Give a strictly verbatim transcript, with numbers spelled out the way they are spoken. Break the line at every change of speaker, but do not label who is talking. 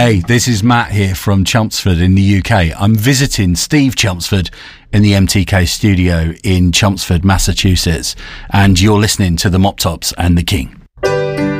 Hey, this is Matt here from Chelmsford in the U K. I'm visiting Steve Chelmsford in the M T K studio in Chelmsford, Massachusetts, and you're listening to the Mop Tops and the King.